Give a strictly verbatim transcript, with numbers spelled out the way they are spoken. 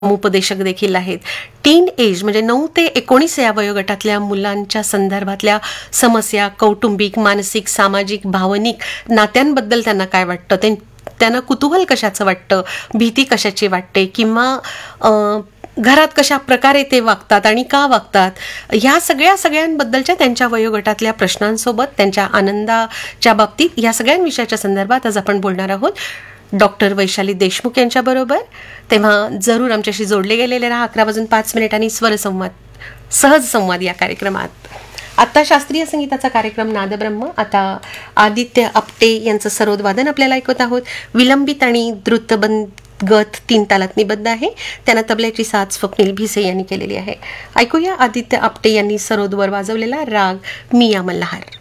समुपदेशक देखील आहेत. टीन एज म्हणजे नऊ ते एकोणीस या वयोगटातल्या मुलांच्या संदर्भातल्या समस्या, कौटुंबिक, मानसिक, सामाजिक, भावनिक नात्यांबद्दल त्यांना काय वाटतं, ते त्यांना कुतूहल कशाचं वाटतं, भीती कशाची वाटते, किंवा अं, घरात कशा प्रकारे ते वागतात आणि का वागतात, ह्या सगळ्या सगळ्यांबद्दलच्या त्यांच्या वयोगटातल्या प्रश्नांसोबत त्यांच्या आनंदाच्या बाबतीत या सगळ्या विषयाच्या संदर्भात आज आपण बोलणार आहोत डॉक्टर वैशाली देशमुख यांच्याबरोबर. तेव्हा जरूर आमच्याशी जोडले गेलेले राहा. अकरा वाजून पाच मिनिटांनी स्वरसंवाद, सहज संवाद या कार्यक्रमात. आता शास्त्रीय संगीताचा कार्यक्रम नादब्रह्म. आता आदित्य आपटे यांचं सरोद वादन आपल्याला ऐकत आहोत. विलंबित आणि द्रुतबंद गत तीन तालात निबद्ध आहे. त्यांना तबल्याची साथ स्वप्नील भिसे यांनी केलेली आहे. ऐकूया आदित्य आपटे यांनी सरोदवर वाजवलेला राग मिया मल्हार.